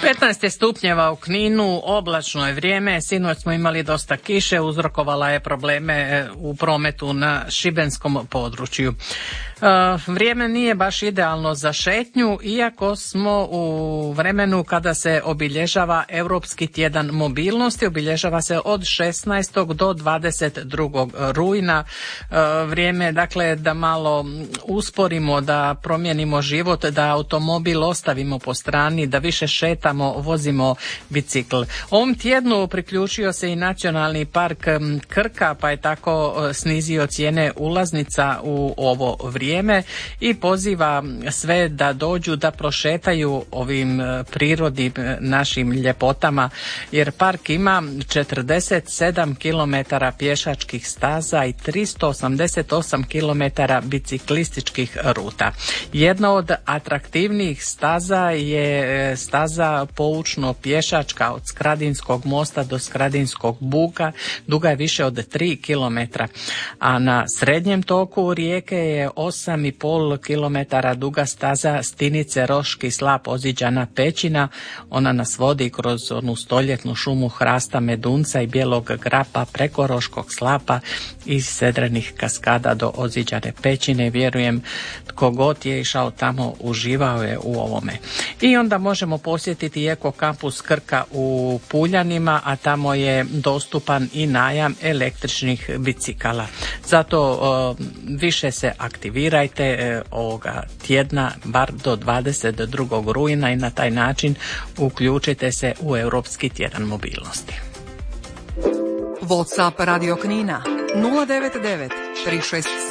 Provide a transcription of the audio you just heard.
15 stupnjeva u Kninu, oblačno je vrijeme, sinoć smo imali dosta kiše, uzrokovala je probleme u prometu na šibenskom području. Vrijeme nije baš idealno za šetnju, iako smo u vremenu kada se obilježava Europski tjedan mobilnosti, obilježava se od 16. do 22. rujna. Vrijeme je dakle da malo usporimo, da promijenimo život, da automobil ostavimo po strani, da više šetamo, vozimo bicikl. Ovom tjednu priključio se i Nacionalni park Krka, pa je tako snizio cijene ulaznica u ovo vrijeme i poziva sve da dođu da prošetaju ovim prirodnim našim ljepotama, jer park ima 47 km pješačkih staza i 388 km biciklističkih ruta. Jedna od atraktivnijih staza je staza poučno pješačka od Skradinskog mosta do Skradinskog buka, duga je više od 3 km, a na srednjem toku rijeke je 8,5 km duga staza Stinice Roški slap Oziđana Pećina. Ona nas vodi kroz onu stoljetnu šumu hrasta medunca i bijelog grapa preko Roškog slapa iz Sedrenih kaskada do Oziđane Pećine. Vjerujem tko god je išao tamo uživao je u ovome. I onda možemo posjetiti Eko kampus Krka u Puljanima, a tamo je dostupan i najam električnih bicikala. Zato više se aktivirajte ovoga tjedna, bar do 22. rujna i na taj način uključite se u Europski tjedan mobilnosti. WhatsApp Radio Knina 099 367